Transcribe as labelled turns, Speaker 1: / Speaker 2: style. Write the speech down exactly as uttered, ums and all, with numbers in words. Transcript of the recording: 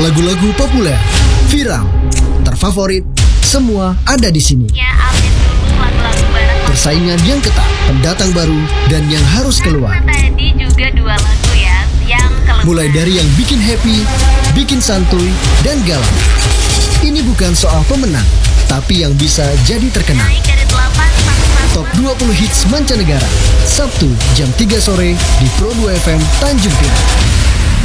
Speaker 1: Lagu-lagu populer, viral, terfavorit, semua ada di sini.
Speaker 2: Ya, update dulu lagu-lagu barat.
Speaker 1: Persaingan yang ketat, pendatang baru, dan yang harus keluar.
Speaker 2: Nah, tadi juga dua lagu ya yang keluar.
Speaker 1: Mulai dari yang bikin happy, bikin santuy, dan galau. Ini bukan soal pemenang, tapi yang bisa jadi terkenal.
Speaker 2: Naik dari delapan sampai satu.
Speaker 1: Top dua puluh hits mancanegara, Sabtu jam tiga sore di Pro dua F M Tanjung Pinang.